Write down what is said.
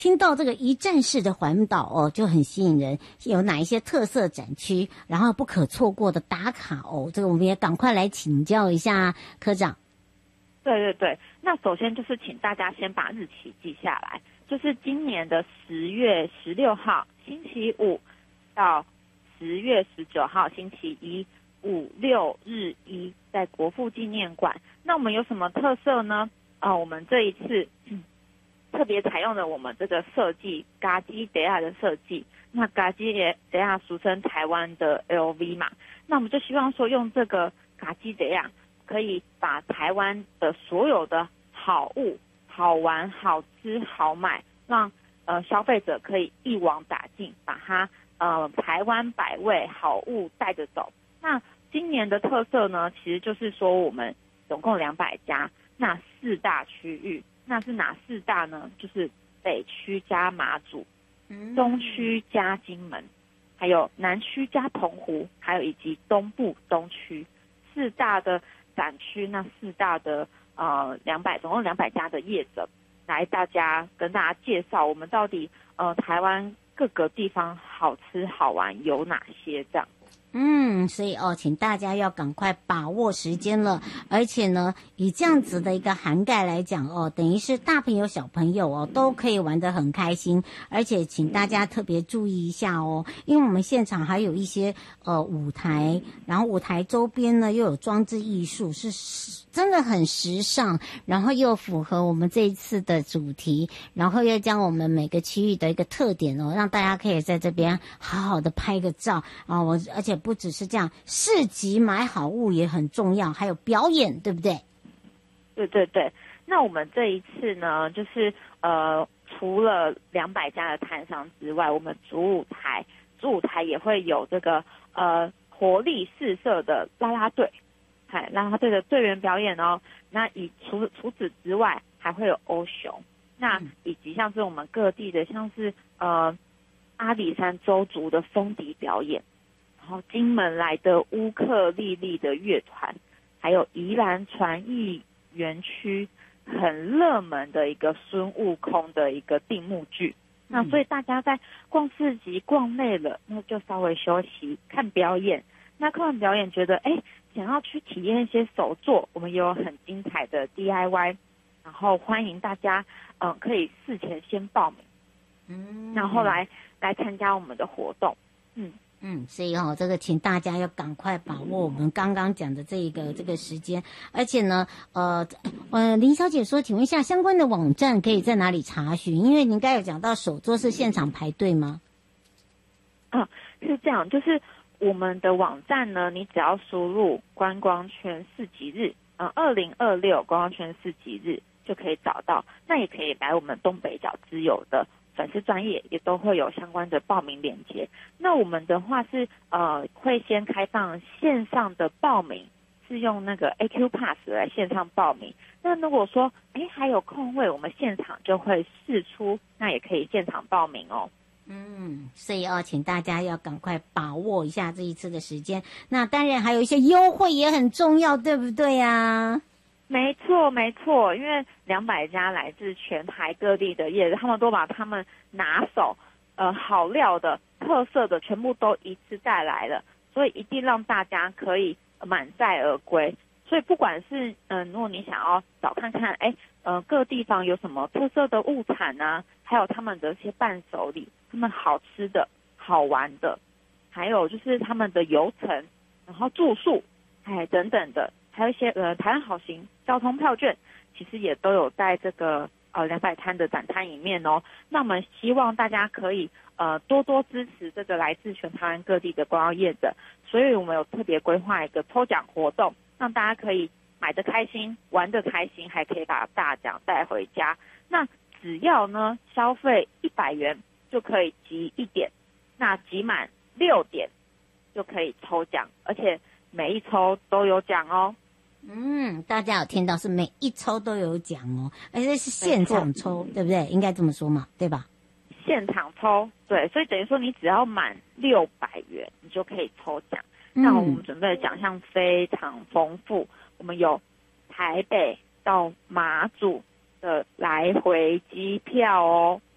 听到这个一站式的环岛哦，就很吸引人。有哪一些特色展区，然后不可错过的打卡哦？这个我们也赶快来请教一下科长。 对对对，那首先就是请大家先把日期记下来，就是今年的10月16号星期五到10月19号星期一，5、6日一，在国父纪念馆。那我们有什么特色呢？我们这一次特别采用了我们这个设计嘎基德亚的设计。那嘎基德亚俗称台湾的 LV 嘛，那我们就希望说用这个嘎基德亚可以把台湾的所有的好物、好玩、好吃、好买，让消费者可以一网打尽，把它台湾百味好物带着走。那今年的特色呢，其实就是说我们总共200家，那4大区域，那是哪4大呢？就是北区加马祖，中区加金门，还有南区加澎湖，还有以及东部东区4大的展区。那4大的总共200家的业者来跟大家介绍我们到底台湾各个地方好吃好玩有哪些这样。 所以请大家要赶快把握时间了，而且呢，以这样子的一个涵盖来讲等于是大朋友小朋友都可以玩得很开心，而且请大家特别注意一下因为我们现场还有一些舞台，然后舞台周边呢又有装置艺术，是真的很时尚，然后又符合我们这一次的主题，然后又将我们每个区域的一个特点让大家可以在这边好好的拍个照而且不只是这样，市集买好物也很重要，还有表演，对不对？ 对对对，那我们这一次呢，就是除了200家的摊商之外，我们主舞台也会有这个活力四射的啦啦队，啦啦队的队员表演哦。那除此之外，还会有欧熊，那以及像是我们各地的，像是阿里山邹族的风笛表演。然后金门来的乌克丽丽的乐团，还有宜兰传艺园区很热门的一个孙悟空的一个定目剧。那所以大家在逛市集逛累了，那就稍微休息看表演。那看完表演觉得想要去体验一些手作，我们也有很精彩的 DIY， 然后欢迎大家可以事前先报名，然后来参加我们的活动。 所以这个请大家要赶快把握我们刚刚讲的这个时间，而且呢，林小姐说，请问一下相关的网站可以在哪里查询？因为您刚才有讲到手作是现场排队吗？ 是这样，就是我们的网站呢，你只要输入观光圈4级日，2026观光圈4级日就可以找到。那也可以来我们东北角之友的粉丝专页，也都会有相关的报名链接。那我们的话是会先开放线上的报名，是用那个 AQ Pass 来线上报名。那如果说还有空位，我们现场就会释出，那也可以现场报名哦。 所以请大家要赶快把握一下这一次的时间。那当然还有一些优惠也很重要，对不对呀？ 没错没错，因为200家来自全台各地的业者，他们都把他们拿手好料的特色的全部都一次带来了，所以一定让大家可以满载而归。所以不管是如果你想要找看看各地方有什么特色的物产啊，还有他们的一些伴手礼，他们好吃的好玩的，还有就是他们的游程，然后住宿等等的，还有一些台湾好行交通票券，其实也都有在这个200摊的展摊里面哦。那我们希望大家可以多多支持这个来自全台湾各地的观光业者，所以我们有特别规划一个抽奖活动，让大家可以买得开心玩得开心，还可以把大奖带回家。那只要呢消费100元就可以集1点，那集满6点就可以抽奖，而且每一抽都有奖哦。 大家有听到是每一抽都有奖哦，而且是现场抽，对不对？应该这么说嘛，对吧？ 现场抽，对，所以等于说你只要满600元，你就可以抽奖。那我们准备的奖项非常丰富，我们有台北到马祖的来回机票哦，